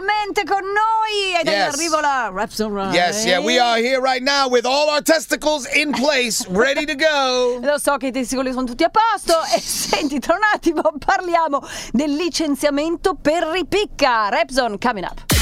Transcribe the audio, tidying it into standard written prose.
ufficialmente con noi ed è in arrivo la Rapson Ride. Yes, yeah, we are here right now with all our testicles in place, ready to go. Lo so che i testicoli sono tutti a posto e senti, tra un attimo parliamo del licenziamento per ripicca. Rapson coming up.